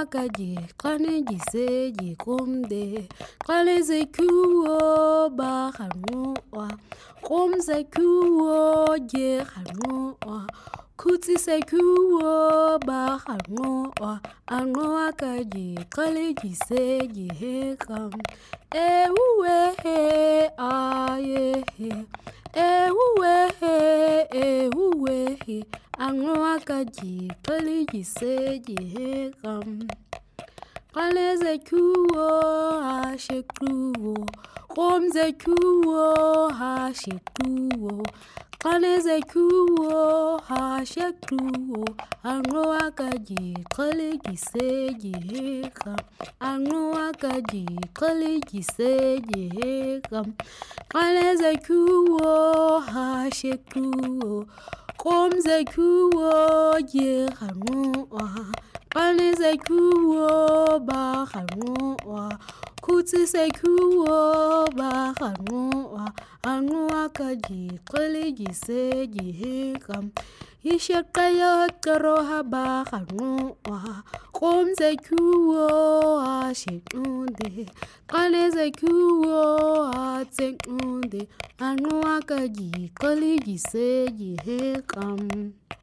Anwakaji, Klanegi Seji Kumde, Klanese Kuo Bahanua, Kumse Kuo Jehanua, Kutsi Sekuo Bahanua, Anwakaji, Klanegi Seji Hekam, Ewe aye, Ewe Anwakaji, Klanegi Seji Hekam. Kaleze kuo hashekuo, komze kuo hashekuo. Kaleze kuo hashekuo, anwakaji kalegi seji heka. Anwakaji kalegi seji heka. Kaleze kuo hashekuo, komze kuo jehanua. Kaleze kuo bahanua, kutsi se kuo bahanua, anwakaji kalegi seji hekam. Ishakaya karoha bahanua, komze kuo ashikunde, kaleze kuo atsekunde, anwakaji kalegi seji hekam.